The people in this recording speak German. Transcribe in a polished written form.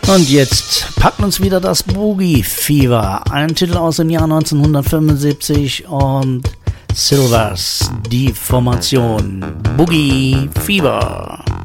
Und jetzt packt uns wieder das Boogie Fever, ein Titel aus dem Jahr 1975 und Silvers, die Formation Boogie Fever.